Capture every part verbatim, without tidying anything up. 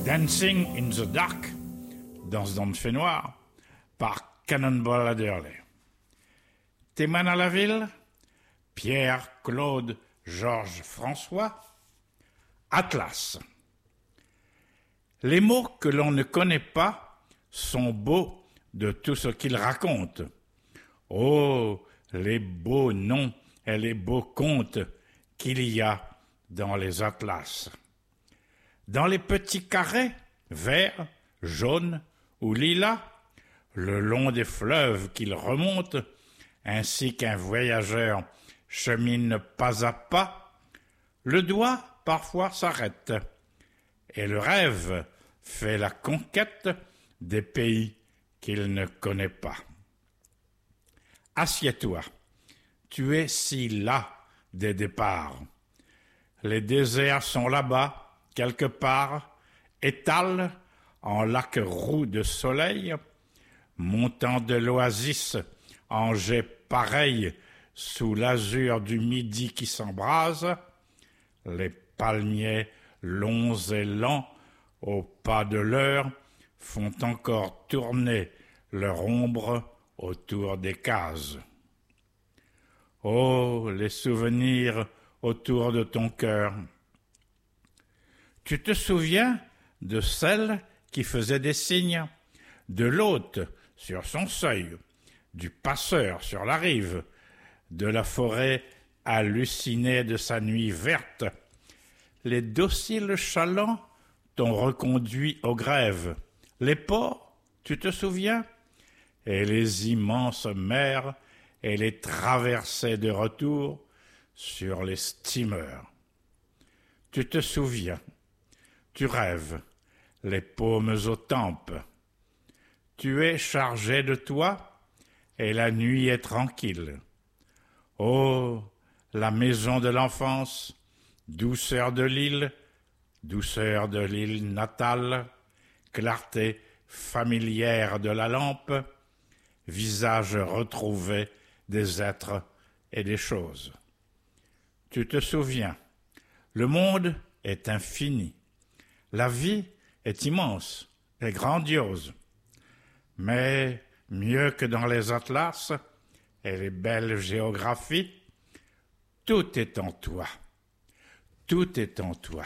Dancing in the Dark, Danse dans le fait noir, par Cannonball Adderley. Théman à la ville, Pierre, Claude, Georges, François. Atlas. Les mots que l'on ne connaît pas sont beaux de tout ce qu'ils racontent. Oh, les beaux noms et les beaux contes qu'il y a dans les atlas. Dans les petits carrés, verts, jaunes ou lilas, le long des fleuves qu'ils remontent, ainsi qu'un voyageur chemine pas à pas, le doigt parfois s'arrête, et le rêve fait la conquête des pays qu'il ne connaît pas. Assieds-toi, tu es si las des départs. Les déserts sont là-bas, quelque part, étalent en lacs roux de soleil, montant de l'oasis en jet pareil sous l'azur du midi qui s'embrase, les palmiers longs et lents, au pas de l'heure, font encore tourner leur ombre autour des cases. Oh, les souvenirs autour de ton cœur. Tu te souviens de celle qui faisait des signes, de l'hôte sur son seuil, du passeur sur la rive, de la forêt hallucinée de sa nuit verte. Les dociles chalands t'ont reconduit aux grèves. Les ports, tu te souviens? Et les immenses mers et les traversées de retour sur les steamers. Tu te souviens, tu rêves, les paumes aux tempes. Tu es chargé de toi et la nuit est tranquille. Oh, la maison de l'enfance, douceur de l'île, douceur de l'île natale, clarté familière de la lampe, visage retrouvé des êtres et des choses. Tu te souviens, le monde est infini, la vie est immense et grandiose, mais mieux que dans les atlas et les belles géographies, tout est en toi, tout est en toi.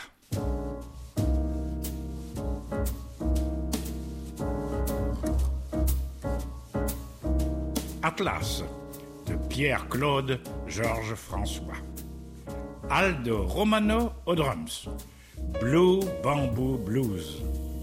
Atlas, de Pierre-Claude Georges François. Aldo Romano aux drums. Blue Bamboo Blues.